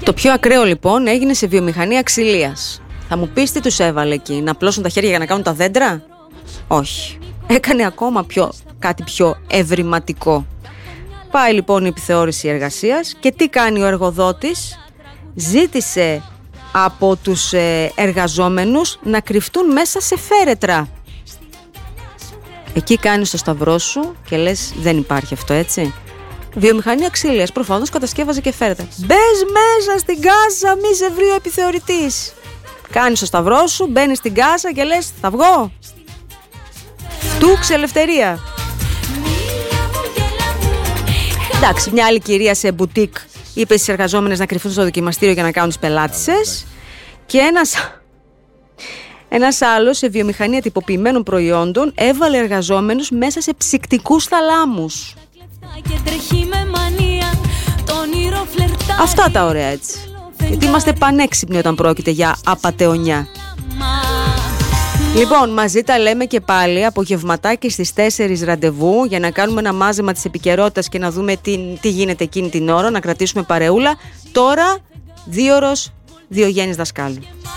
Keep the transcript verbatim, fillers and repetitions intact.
Το πιο ακραίο λοιπόν έγινε σε βιομηχανία ξυλίας. Θα μου πεις τι τους έβαλε εκεί, να πλώσουν τα χέρια για να κάνουν τα δέντρα? Όχι. Έκανε ακόμα πιο, κάτι πιο ευρηματικό. Πάει λοιπόν η επιθεώρηση εργασίας και τι κάνει ο εργοδότης? Ζήτησε από τους εργαζόμενους να κρυφτούν μέσα σε φέρετρα. Εκεί κάνεις το σταυρό σου και λες δεν υπάρχει αυτό, έτσι. Βιομηχανία ξύλιας, προφανώς κατασκεύαζε και φέρετρα. Μπες μέσα στην κάσα, μη σε βρει ο επιθεωρητής. Κάνεις το σταυρό σου, μπαίνεις στην κάσα και λες θα βγω. Τούξε ελευθερία. Εντάξει, μια άλλη κυρία σε μπουτίκ είπε στις εργαζόμενες να κρυφθούν στο δοκιμαστήριο για να κάνουν τις πελάτισσες. Και ένας, ένας άλλος σε βιομηχανία τυποποιημένων προϊόντων έβαλε εργαζόμενους μέσα σε ψυκτικούς θαλάμους. Αυτά τα ωραία, έτσι. Γιατί είμαστε πανέξυπνοι όταν πρόκειται για απατεωνιά. Λοιπόν, μαζί τα λέμε και πάλι απογευματάκι στις τέσσερις ραντεβού για να κάνουμε ένα μάζεμα της επικαιρότητας και να δούμε τι, τι γίνεται εκείνη την ώρα, να κρατήσουμε παρεούλα. Τώρα, δύο ώρες Διογέννης Δασκάλου.